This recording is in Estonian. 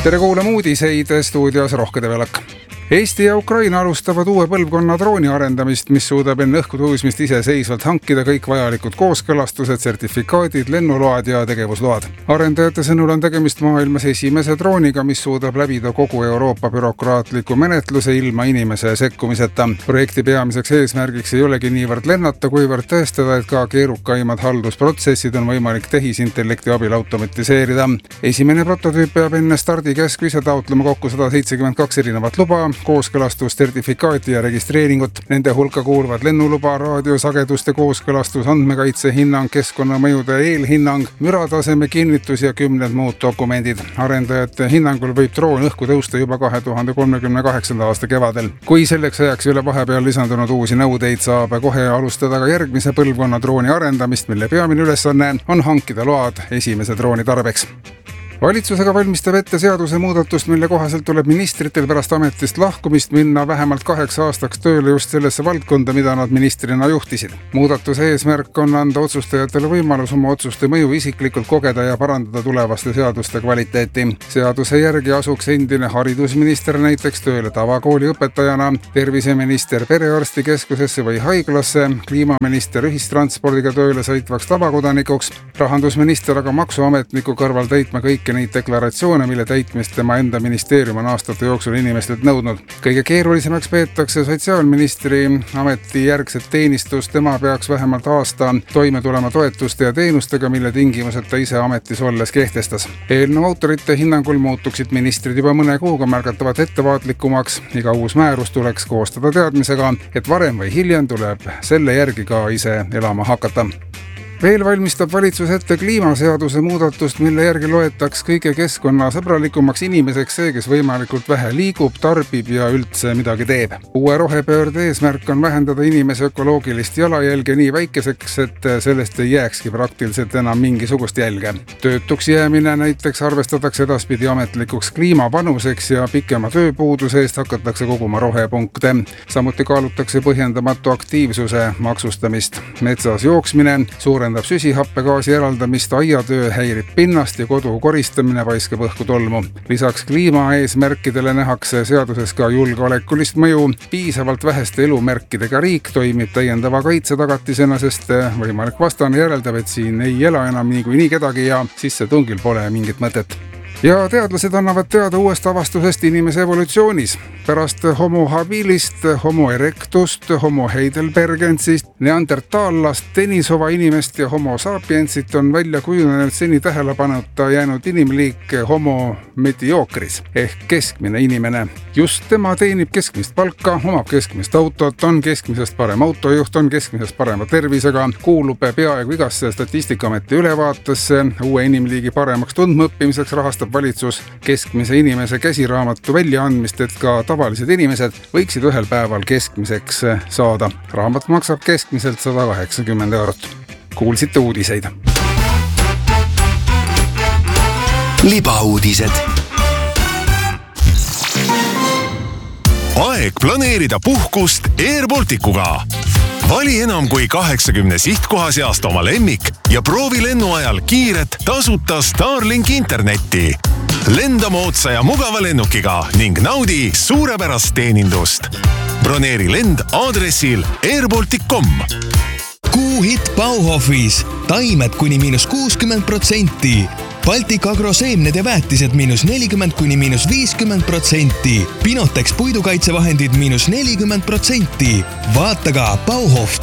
Tere kuulama uudiseid, stuudios Rohke Develak. Eesti ja Ukraina alustavad uue põlvkonna drooni arendamist, mis suudab enne õhku tõusmist iseseisvalt hankida kõik vajalikud kooskõlastused, sertifikaadid, lennuload ja tegevusload. Arendajate sõnul on tegemist maailmas esimese drooniga, mis suudab läbida kogu Euroopa bürokraatliku menetluse ilma inimese sekkumiseta. Projekti peamiseks eesmärgiks ei olegi niivõrd lennata, kuivõrd tõestada, et ka keerukaimad haldusprotsessid on võimalik tehisintellekti abil automatiseerida. Esimene prototüüp peab enne stardikäskvise taotlema kokku 172 erinevat luba, kooskõlastus, sertifikaati ja registreeringut. Nende hulka kuuluvad lennuluba, raadiosageduste kooskõlastus, andmekaitse hinnang, keskkonnamõjude eelhinnang, mürataseme kinnitus ja 10 muud dokumendid. Arendajate hinnangul võib droon õhku tõusta juba 2038. aasta kevadel. Kui selleks ajaks ei ole vahepeal lisandunud uusi nõudeid, saab kohe alustada ka järgmise põlvkonna drooni arendamist, mille peamine ülesanne on hankida load esimese drooni tarbeks. Valitsusega valmistab ette seaduse muudatust, mille kohaselt tuleb ministritel pärast ametist lahkumist minna vähemalt 8 aastaks tööle just sellesse valdkonda, mida nad ministrina juhtisid. Muudatuse eesmärk on anda otsustajatele võimalus oma otsuste mõju isiklikult kogeda ja parandada tulevaste seaduste kvaliteeti. Seaduse järgi asuks endine haridusminister näiteks tööle tavakooli õpetajana, terviseminister perearstikeskusesse või haiglasse, kliimaminister ühistranspordiga tööle sõitvaks tavakodanikuks, rahandusminister aga maksuametniku kõrval täitma kõiki neid deklaratsioone, mille täitmist tema enda ministeerium on aastate jooksul inimestelt nõudnud. Kõige keerulisemaks peetakse sotsiaalministri ametijärgset teenistust. Tema peaks vähemalt aasta toime tulema toetuste ja teenustega, mille tingimused ta ise ametis olles kehtestas. Eelnõu autorite hinnangul muutuksid ministrid juba mõne kuuga märgatavalt ettevaatlikumaks. Iga uus määrus tuleks koostada teadmisega, et varem või hiljem tuleb selle järgi ka ise elama hakata. Veel valmistab valitsus ette kliimaseaduse muudatust, mille järgi loetaks kõige keskkonnasõbralikumaks inimeseks see, kes võimalikult vähe liigub, tarbib ja üldse midagi teeb. Uue rohepöörde eesmärk on vähendada inimese ökoloogilist jalajälge nii väikeseks, et sellest ei jääkski praktiliselt enam mingisugust jälge. Töötuks jäämine näiteks arvestatakse edaspidi ametlikuks kliimapanuseks ja pikema tööpuuduse eest hakatakse koguma rohepunkte. Samuti kaalutakse põhjendamatu aktiivsuse maksustamist. Metsas jooksmine suurendab süsihappegaasi eraldamist, aiatöö häirib pinnast ja kodu koristamine paiskab õhku tolmu. Lisaks kliimaeesmärkidele nähakse seaduses ka julgeolekulist mõju. Piisavalt väheste elumärkidega riik toimib täiendava kaitsetagatisena, sest võimalik vastane järeldab, et siin ei ela enam niikuinii kedagi ja sissetungil pole mingit mõtet. Ja teadlased annavad teada uuest avastusest inimese evolutsioonis. Pärast homo habilist, homo erectust, homo heidelbergensist, neandertaallast, Denisova inimest ja homo sapiensit on välja kujunenud seni tähelepanuta jäänud inimliik homo mediocris ehk keskmine inimene. Just tema teenib keskmist palka, omab keskmist autot, on keskmisest parem autojuht, on keskmisest parema tervisega, kuulub peaaegu igasse Statistikaameti ülevaatesse. Uue inimliigi paremaks tundmaõppimiseks rahastab valitsus keskmise inimese käsiraamatu väljaandmist, et ka tavalised inimesed võiksid ühel päeval keskmiseks saada. Raamat maksab keskmiselt 180 €. Kuulsite uudiseid. Libauudised. Aeg planeerida puhkust Air Balticuga. Vali enam kui 80 sihtkoha seast oma lemmik ja proovi lennu ajal kiiret tasuta Starlink internetti. Lenda moodsa ja mugava lennukiga ning naudi suurepärast teenindust. Broneeri lend aadressil airbaltic.com. Kuuhitt Bauhofis. Taimed kuni -60%. Baltic Agro seemned ja väetised -40 kuni -50%. Pinotex puidukaitsevahendid -40%. Vaata ka bauhof.ee.